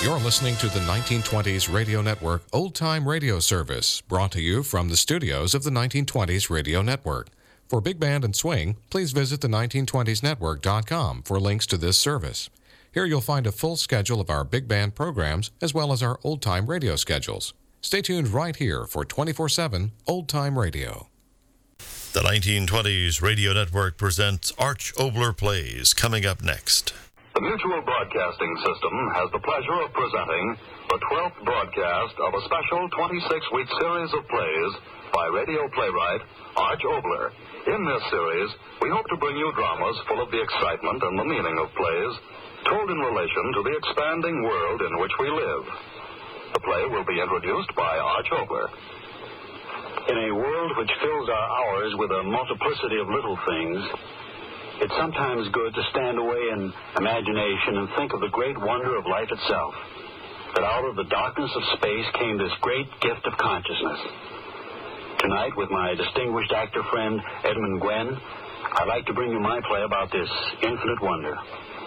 You're listening to the 1920s Radio Network Old Time Radio Service, brought to you from the studios of the 1920s Radio Network. For Big Band and Swing, please visit the 1920snetwork.com for links to this service. Here you'll find a full schedule of our Big Band programs as well as our Old Time Radio schedules. Stay tuned right here for 24/7 Old Time Radio. The 1920s Radio Network presents Arch Oboler Plays, coming up next. The Mutual Broadcasting System has the pleasure of presenting the 12th broadcast of a special 26-week series of plays by radio playwright Arch Oboler. In this series, we hope to bring you dramas full of the excitement and the meaning of plays, told in relation to the expanding world in which we live. The play will be introduced by Arch Oboler. In a world which fills our hours with a multiplicity of little things, it's sometimes good to stand away in imagination and think of the great wonder of life itself. That out of the darkness of space came this great gift of consciousness. Tonight, with my distinguished actor friend Edmund Gwenn, I'd like to bring you my play about this infinite wonder.